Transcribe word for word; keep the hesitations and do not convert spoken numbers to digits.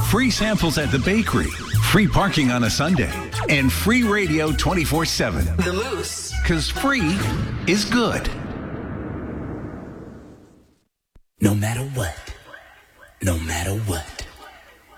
free samples at the bakery, free parking on a Sunday, and free radio twenty-four seven. The Moose. Because free is good. No matter what, no matter what.